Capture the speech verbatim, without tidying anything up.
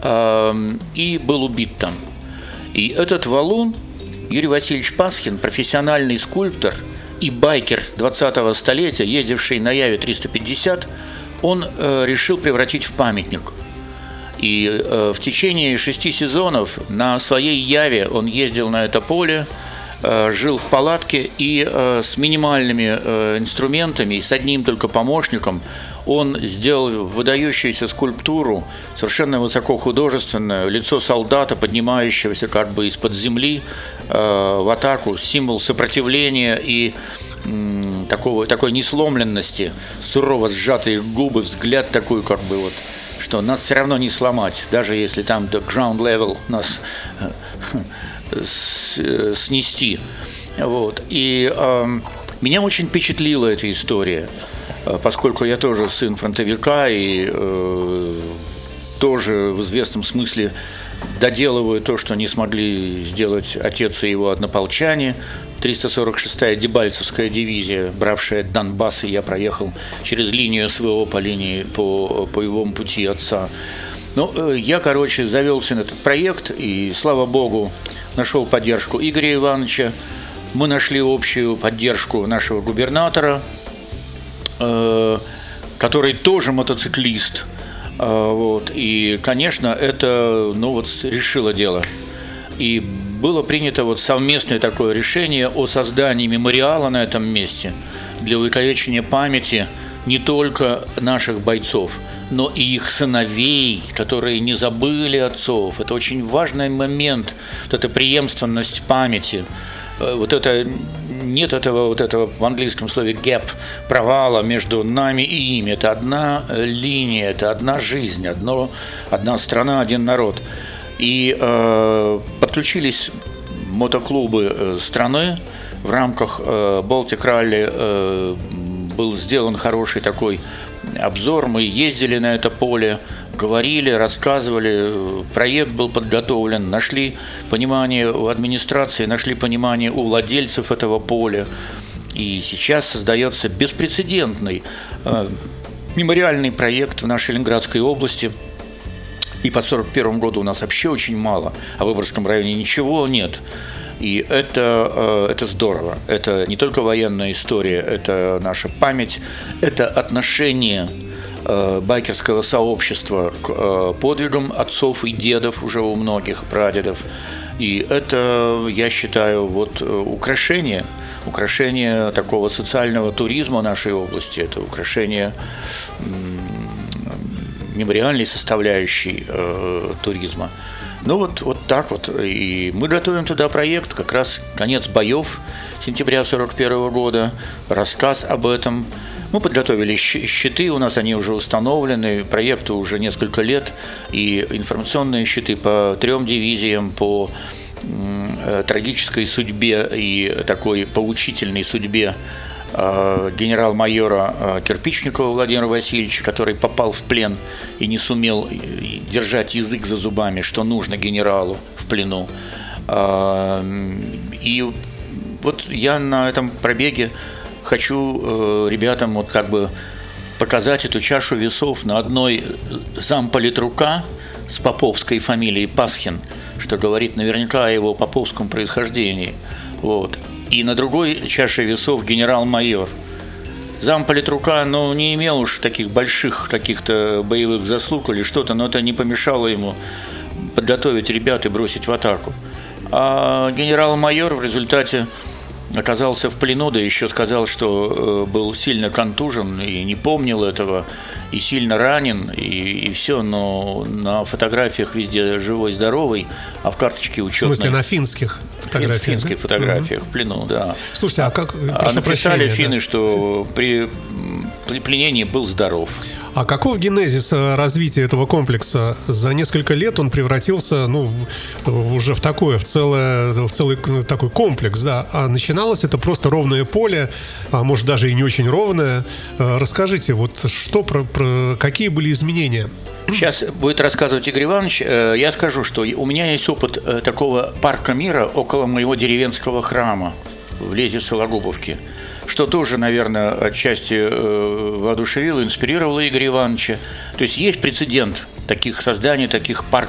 и был убит там. И этот валун, Юрий Васильевич Пасхин, профессиональный скульптор и байкер двадцатого столетия, ездивший на Яве триста пятьдесят, он решил превратить в памятник. И в течение шести сезонов на своей Яве он ездил на это поле, жил в палатке, и с минимальными инструментами, и с одним только помощником он сделал выдающуюся скульптуру, совершенно высокохудожественную, лицо солдата, поднимающегося как бы из-под земли в атаку, символ сопротивления и такого, такой несломленности, сурово сжатые губы, взгляд такой, как бы вот, что нас все равно не сломать, даже если там до ground level нас снести. Вот. И э, меня очень впечатлила эта история, поскольку я тоже сын фронтовика и э, тоже в известном смысле доделываю то, что не смогли сделать отец и его однополчане. триста сорок шестая Дебальцевская дивизия, бравшая Донбасс, и я проехал через линию СВО по линии, по боевому пути отца. Ну, я, короче, завелся на этот проект, и, слава богу, нашел поддержку Игоря Ивановича. Мы нашли общую поддержку нашего губернатора, э, который тоже мотоциклист. Э, вот. И, конечно, это, ну, вот, решило дело. И было принято вот совместное такое решение о создании мемориала на этом месте для увековечения памяти не только наших бойцов, но и их сыновей, которые не забыли отцов. Это очень важный момент, вот эта преемственность памяти. Вот это, нет этого, вот этого в английском слове gap, провала между нами и ими. Это одна линия, это одна жизнь, одно, одна страна, один народ. И э, подключились мотоклубы страны. В рамках э, Baltic Rally э, был сделан хороший такой обзор. Мы ездили на это поле, говорили, рассказывали. Проект был подготовлен, нашли понимание у администрации, нашли понимание у владельцев этого поля. И сейчас создается беспрецедентный э, мемориальный проект в нашей Ленинградской области. И по сорок первому году у нас вообще очень мало, а в Выборгском районе ничего нет. И это, это здорово. Это не только военная история, это наша память, это отношение байкерского сообщества к подвигам отцов и дедов уже у многих, прадедов. И это, я считаю, вот украшение, украшение такого социального туризма нашей области, это украшение мемориальной составляющей э, туризма. Ну вот, вот так вот. И мы готовим туда проект, как раз конец боев сентября сорок первого года, рассказ об этом. Мы подготовили щиты, у нас они уже установлены, проекту уже несколько лет, и информационные щиты по трем дивизиям, по э, трагической судьбе и такой поучительной судьбе генерал-майора Кирпичникова Владимира Васильевича, который попал в плен и не сумел держать язык за зубами, что нужно генералу в плену. И вот я на этом пробеге хочу ребятам вот как бы показать эту чашу весов. На одной замполитрука с поповской фамилией Пасхин, что говорит наверняка о его поповском происхождении. Вот. И на другой чаше весов генерал-майор. Замполитрука, ну, не имел уж таких больших каких-то боевых заслуг или что-то, но это не помешало ему подготовить ребят и бросить в атаку. А генерал-майор в результате оказался в плену, да еще сказал, что был сильно контужен и не помнил этого, и сильно ранен, и, и все, но на фотографиях везде живой-здоровый, а в карточке учетной... В смысле, на финских фотографиях? В финских да? фотографиях, угу. в плену, да. Слушайте, а как... А написали прощения, финны, да. что при, при пленении был здоров. А каков генезис развития этого комплекса? За несколько лет он превратился, ну, уже в такое, в, целое, в целый такой комплекс, да. А начиналось это просто ровное поле, а может даже и не очень ровное. Расскажите, вот что про, про какие были изменения? Сейчас будет рассказывать Игорь Иванович. Я скажу, что у меня есть опыт такого парка мира около моего деревенского храма в Лезе Сологубовке, что тоже, наверное, отчасти воодушевило, инспирировало Игоря Ивановича. То есть есть прецедент таких созданий, таких парков